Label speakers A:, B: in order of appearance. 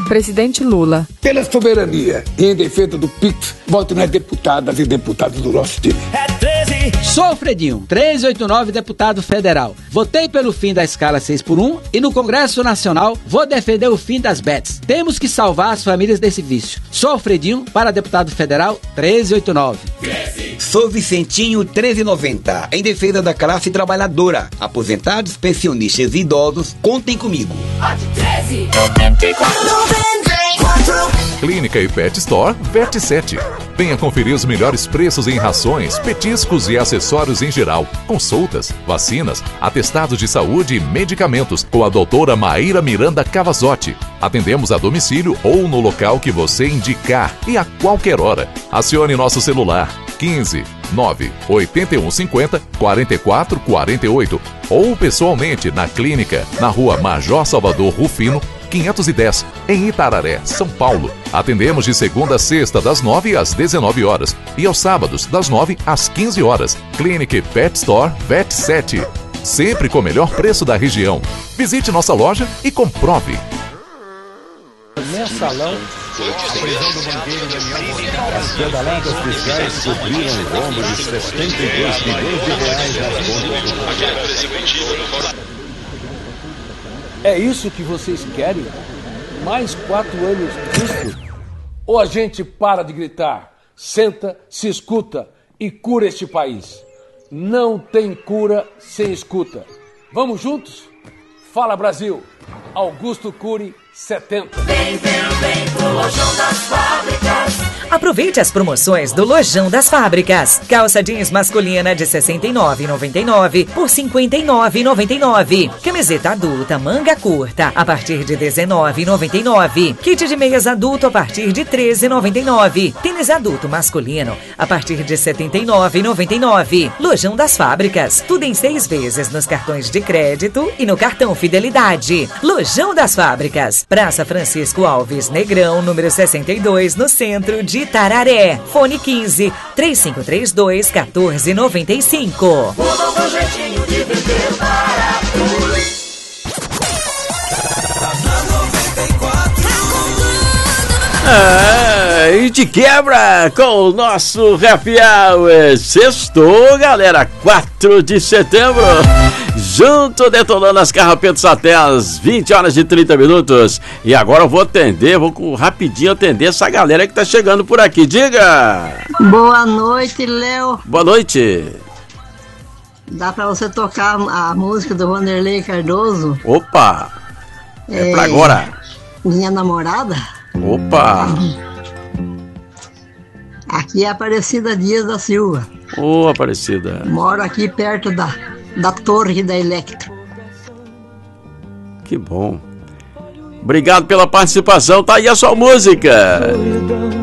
A: Presidente Lula.
B: Pela soberania e em defesa do PIX, voto nas deputadas e deputados do nosso time.
C: Sou o Fredinho, 1389, deputado federal. Votei pelo fim da escala 6x1 e no Congresso Nacional vou defender o fim das bets. Temos que salvar as famílias desse vício. Sou o Fredinho, para deputado federal, 1389.
D: Sou Vicentinho, 1390, em defesa da classe trabalhadora. Aposentados, pensionistas e idosos, contem comigo.
E: Clínica e Pet Store Vet 7. Venha conferir os melhores preços em rações, petiscos e acessórios em geral, consultas, vacinas, atestados de saúde e medicamentos com a doutora Maíra Miranda Cavazotti. Atendemos a domicílio ou no local que você indicar e a qualquer hora. Acione nosso celular 15 9 81 50 44 48 ou pessoalmente na clínica, na rua Major Salvador Rufino, 510, em Itararé, São Paulo. Atendemos de segunda a sexta, das 9 às 19 horas e aos sábados, das 9 às 15 horas. Clínica Pet Store Vet 7. Sempre com o melhor preço da região. Visite nossa loja e comprove.
F: Mensalão, a prisão do banqueiro Daniel. As pedaladas fiscais cobriram o rombo de 72 milhões de reais nas contas.
G: É isso que vocês querem? Mais 4 anos disso? Ou a gente para de gritar, senta, se escuta e cura este país? Não tem cura sem escuta. Vamos juntos? Fala Brasil! Augusto Cury, 70.
H: Vem pro Lojão das Fábricas. Aproveite as promoções do Lojão das Fábricas. Calça jeans masculina de R$ 69,99 por R$ 59,99. Camiseta adulta manga curta a partir de R$ 19,99. Kit de meias adulto a partir de R$ 13,99. Tênis adulto masculino a partir de R$ 79,99. Lojão das Fábricas. Tudo em 6 vezes nos cartões de crédito e no cartão Fidelidade. Lojão das Fábricas. Praça Francisco Alves Negrão, número 62, no centro de Itararé. Fone 15 3532 1495.
I: O novo jeitinho de vender barato.
J: E de quebra com o nosso Happy Hour. Sextou, galera, 4 de setembro. Junto, detonando as carrapetas até as 20 horas e 30 minutos. E agora eu vou atender, rapidinho atender essa galera que tá chegando por aqui. Diga!
K: Boa noite, Léo.
J: Boa noite.
K: Dá pra você tocar a música do Vanderlei Cardoso?
J: Opa! É pra agora.
K: Minha namorada?
J: Opa!
K: Aqui é Aparecida Dias da Silva.
J: Ô, Aparecida.
K: Moro aqui perto da torre da Electro.
J: Que bom. Obrigado pela participação. Tá aí a sua música.